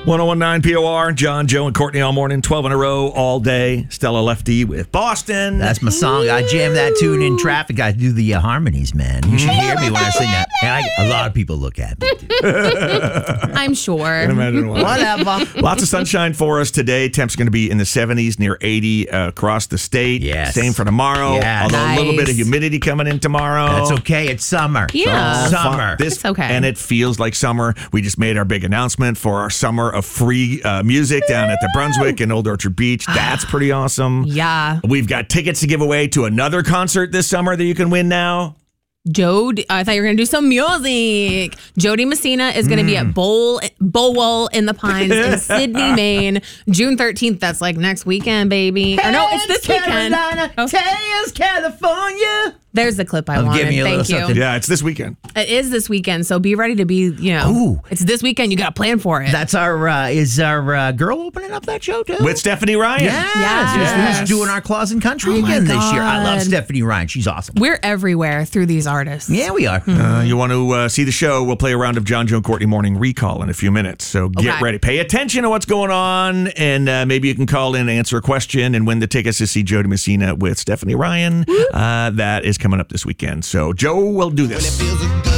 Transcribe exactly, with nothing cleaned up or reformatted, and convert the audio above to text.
one oh one point nine P O R, John, Joe, and Courtney all morning, twelve in a row, all day. Stella Lefty with Boston. That's my song. I jam that tune in traffic. I do the uh, harmonies, man. You should hear me when I sing that. And I, a lot of people look at me. I'm sure. Imagine why. Whatever. Lots of sunshine for us today. Temps going to be in the seventies, near eighty uh, across the state. Yes. Same for tomorrow. Yes. Although Nice. a little bit of humidity coming in tomorrow. That's okay. It's summer. Yeah. So, summer. This, It's okay. And it feels like summer. We just made our big announcement for our summer of free uh, music down at the Brunswick and Old Orchard Beach. That's pretty awesome. Yeah. We've got tickets to give away to another concert this summer that you can win now. Jody, I thought you were going to do some music. Jody Messina is going to be at Bowl Bowell in the Pines in Sydney, Maine, June thirteenth. That's like next weekend, baby. Or no, it's this weekend. Oh, Tales, California. there's the clip I I'll wanted. give you a Thank little you. something. Yeah, it's this weekend. It is this weekend, so be ready to be, you know, Ooh. it's this weekend. You got to plan for it. That's our, uh, is our uh, girl opening up that show too? With Stephanie Ryan. Yes. Yes. Who's doing our Claus and Country Oh my again this year. I love God. Stephanie Ryan. She's awesome. We're everywhere through these artists. Yeah, we are. Uh, you want to uh, see the show? We'll play a round of John, Joe, and Courtney Morning Recall in a few minutes. So get Okay. ready. Pay attention to what's going on, and uh, maybe you can call in and answer a question and win the tickets to see Jody Messina with Stephanie Ryan. Uh, that is coming up this weekend. So Joe will do this.